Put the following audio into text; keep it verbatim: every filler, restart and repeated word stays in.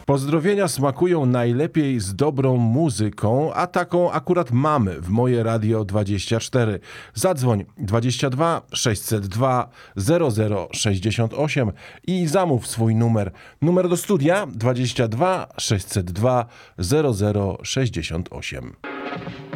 Pozdrowienia smakują najlepiej z dobrą muzyką, a taką akurat mamy w Moje Radio dwadzieścia cztery. Zadzwoń dwadzieścia dwa sześćset dwa zero zero sześćdziesiąt osiem i zamów swój numer. Numer do studia dwadzieścia dwa sześćset dwa zero zero sześćdziesiąt osiem.